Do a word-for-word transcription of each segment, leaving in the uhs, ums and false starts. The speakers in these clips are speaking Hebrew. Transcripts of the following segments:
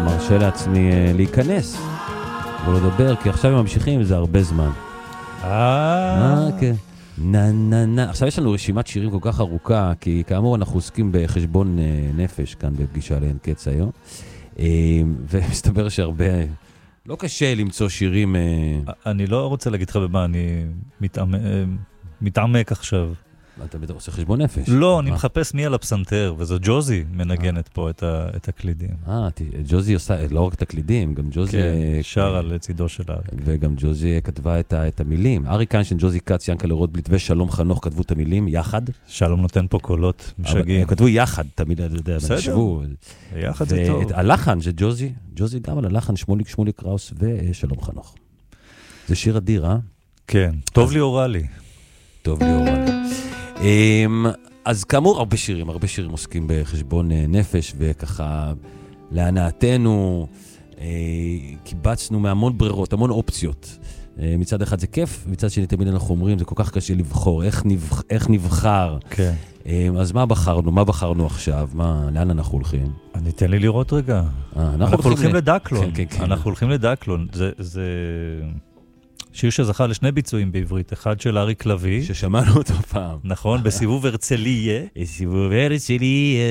מרשה לעצמי להיכנס ולדבר, כי עכשיו הם ממשיכים, זה הרבה זמן. אה, כן. נה נה נה. עכשיו יש לנו רשימת שירים כל כך ארוכה, כי כאמור אנחנו עוסקים בחשבון נפש כאן בפגישה לאין קץ היום, ומסתבר שהרבה, לא קשה למצוא שירים. אני לא רוצה להגיד לך במה, אני מתעמק עכשיו. אתה בטח עושה חשבון נפש. לא, אני מחפש מי על הפסנתר, וזו ג'וזי מנגנת פה את הקלידים. אה, ג'וזי עושה לא רק את הקלידים, גם ג'וזי... כן, שר על צידו של אריק. וגם ג'וזי כתבה את המילים. אריק איינשטיין, ג'וזי קץ, ינקלה רוטבליט ושלום חנוך כתבו את המילים יחד. שלום נותן פה קולות משגעים. הם כתבו יחד, תמיד, אתה יודע, בסדר, יחד זה טוב. הלחן זה ג'וזי, ג'וזי גם על הלחן, שמוליק שמוליק ראוס ושלום חנוך. זה שיר אדיר, אה? כן, טוב לי אורה לי. טוב לי אורה לי. אז כאמור, הרבה שירים, הרבה שירים עוסקים בחשבון נפש, וככה להנאתנו קיבצנו מהמון ברירות, המון אופציות. מצד אחד זה כיף, מצד שני תמיד אנחנו אומרים, זה כל כך קשה לבחור, איך, נבח, איך נבחר. כן. אז מה בחרנו? מה בחרנו עכשיו? מה, לאן אנחנו הולכים? אני תן לי לראות רגע. אנחנו, אנחנו הולכים, הולכים לדקלון. כן, כן, כן. אנחנו הולכים לדקלון. זה... זה... שיר שזכה לשני ביצועים בעברית, אחד של אריק לוי. ששמענו אותו פעם. נכון, בסיבוב הרצליה. בסיבוב הרצליה.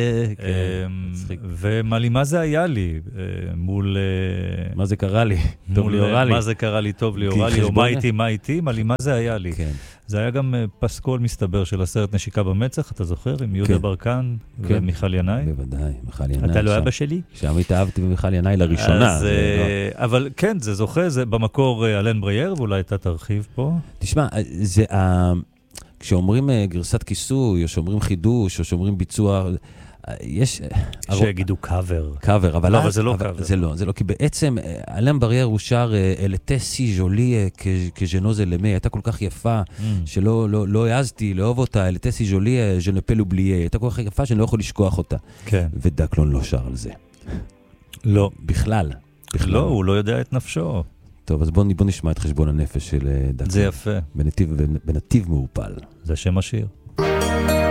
ומלי, מה זה היה לי? מול... מה זה קרה לי? טוב לי אורה לי. מה זה קרה לי? טוב לי אורה לי. או מה איתי, מה איתי? מלי, מה זה היה לי? כן. זה היה גם פסקול מסתבר של הסרט נשיקה במצח, אתה זוכר? עם יהודה ברקן ומיכל ינאי. בוודאי, מיכל ינאי. אתה לא אבא שלי? שם התאהבתי במיכל ינאי לראשונה. אבל כן, זה זוכה, זה במקור אלן ברייר, ואולי אתה תרחיב פה. תשמע, זה, כשאומרים גרסת כיסוי, או שאומרים חידוש, או שאומרים ביצוע, יש... שיגידו קאבר. קאבר, אבל, לא, אבל זה לא קאבר. זה לא, זה לא, כי בעצם אלן ברייר הוא שר אל était si jolie que je n'ose l'aimer, הייתה כל כך יפה, שלא לא, לא העזתי לאהוב אותה, אל était si jolie je ne peux l'oublier, הייתה כל כך יפה שאני לא יכול לשכוח אותה. כן. ודקלון לא שר על זה. לא. בכלל. בכלל. לא, הוא לא יודע את נפשו. טוב, אז בוא, בוא נשמע את חשבון הנפש של דקלון. זה יפה. בנתיב, בנתיב מעופל. זה שם השיר.